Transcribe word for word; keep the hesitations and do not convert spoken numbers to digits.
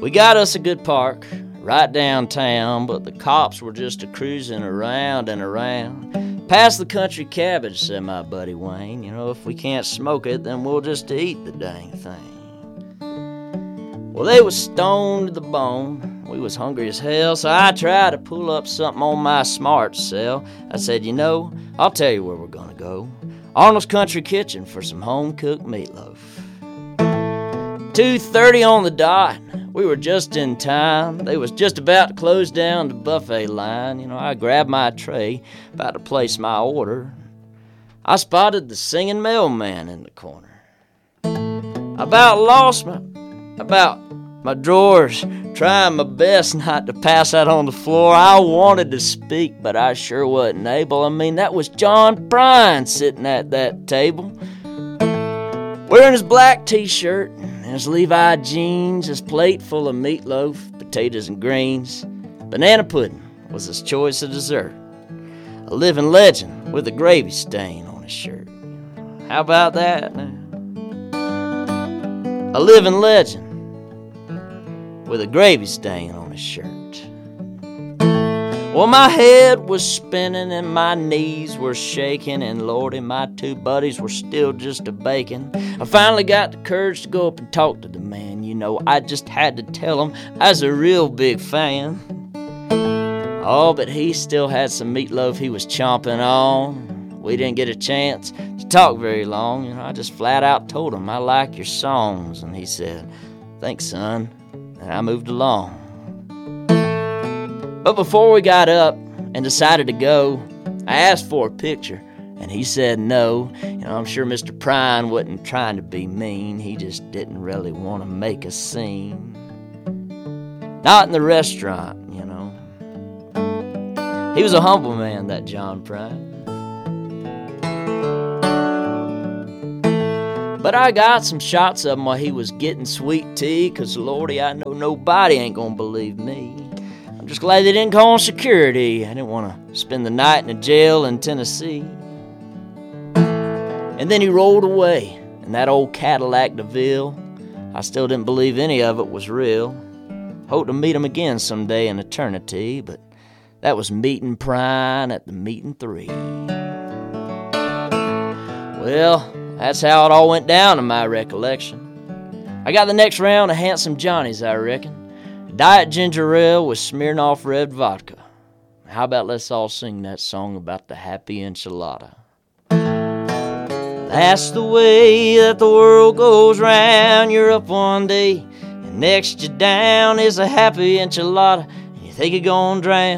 We got us a good park right downtown, but the cops were just a cruising around and around. Pass the country cabbage, said my buddy Wayne. You know, if we can't smoke it, then we'll just eat the dang thing. Well, they was stoned to the bone. We was hungry as hell, so I tried to pull up something on my smart cell. I said, you know, I'll tell you where we're gonna go. Arnold's Country Kitchen for some home-cooked meatloaf. two thirty on the dot. We were just in time. They was just about to close down the buffet line. You know, I grabbed my tray, about to place my order. I spotted the singing mailman in the corner. I about lost my, about my drawers, trying my best not to pass out on the floor. I wanted to speak, but I sure wasn't able. I mean, that was John Prine sitting at that table, wearing his black t-shirt, his Levi jeans, his plate full of meatloaf, potatoes and greens. Banana pudding was his choice of dessert. A living legend with a gravy stain on his shirt. How about that now? A living legend with a gravy stain on his shirt. Well, my head was spinning and my knees were shaking, and Lordy, my two buddies were still just a baking. I finally got the courage to go up and talk to the man. You know, I just had to tell him I was a real big fan. Oh, but he still had some meatloaf he was chomping on. We didn't get a chance to talk very long. You know, I just flat out told him I like your songs, and he said, "Thanks, son," and I moved along. But before we got up and decided to go, I asked for a picture, and he said no. You know, I'm sure Mister Prine wasn't trying to be mean. He just didn't really want to make a scene. Not in the restaurant, you know. He was a humble man, that John Prine. But I got some shots of him while he was getting sweet tea, 'cause Lordy, I know nobody ain't gonna believe me. I'm just glad they didn't call on security. I didn't want to spend the night in a jail in Tennessee. And then he rolled away in that old Cadillac DeVille. I still didn't believe any of it was real. Hope to meet him again someday in eternity, but that was meeting Prine at the meeting three. Well, that's how it all went down in my recollection. I got the next round of Handsome Johnny's, I reckon. Diet ginger ale with Smirnoff red vodka. How about let's all sing that song about the happy enchilada? That's the way that the world goes round. You're up one day, and next you down is a happy enchilada. And you think you're gonna drown.